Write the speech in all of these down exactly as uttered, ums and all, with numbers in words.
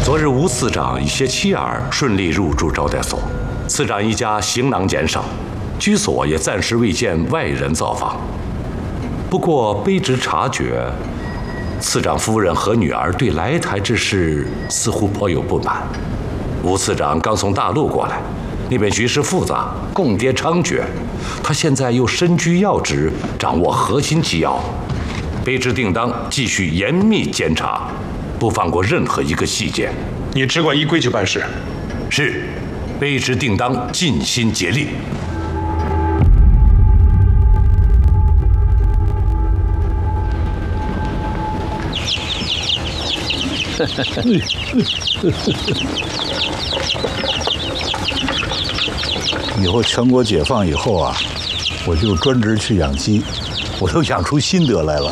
昨日吴次长以携妻儿顺利入住招待所，次长一家行囊减少，居所也暂时未见外人造访。不过卑职察觉，次长夫人和女儿对来台之事似乎颇有不满。吴次长刚从大陆过来，那边局势复杂，共谍猖獗，他现在又身居要职，掌握核心机要，卑职定当继续严密监察，不放过任何一个细节。 你只管依规矩办事。 是，卑职定当尽心竭力。 以后全国解放以后啊，我就专职去养鸡，我都养出心得来了。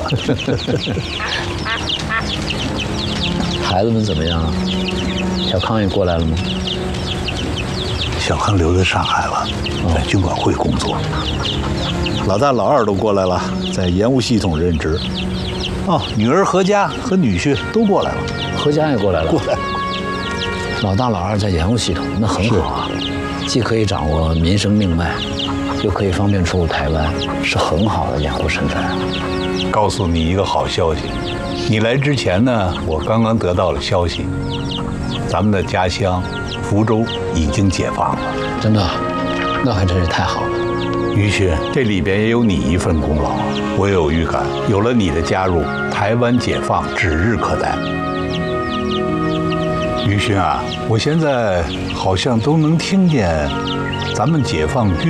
孩子们怎么样啊？小康也过来了吗？ 小康留在上海了，在军管会工作。老大、老二都过来了，在盐务系统任职。哦，女儿何家和女婿都过来了。 何家也过来了。 过来。 老大、老二在盐务系统，那很好啊，既可以掌握民生命脉，又可以方便出入台湾，是很好的掩护身份。 告诉你一个好消息，你来之前呢，我刚刚得到了消息，咱们的家乡福州已经解放了。 真的？那还真是太好了。 于勋，这里边也有你一份功劳。我有预感，有了你的加入，台湾解放指日可待。于勋啊，我现在好像都能听见咱们解放军